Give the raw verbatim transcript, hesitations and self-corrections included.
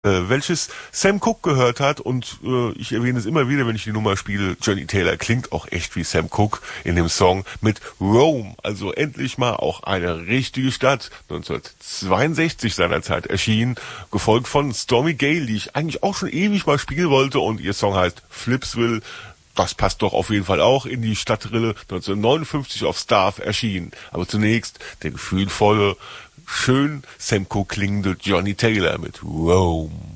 äh, welches Sam Cooke gehört hat, und äh, ich erwähne es immer wieder, wenn ich die Nummer spiele, Johnny Taylor klingt auch echt wie Sam Cooke in dem Song mit Rome, also endlich mal auch eine richtige Stadt, neunzehnhundertzweiundsechzig seinerzeit erschienen, gefolgt von Stormy Gale, die ich eigentlich auch schon ewig mal spielen wollte, und ihr Song heißt Flipsville. Das passt doch auf jeden Fall auch in die Stadtrille, neunzehnhundertneunundfünfzig auf Starf erschienen. Aber zunächst der gefühlvolle, schön Sam Cooke klingende Johnny Taylor mit Rome.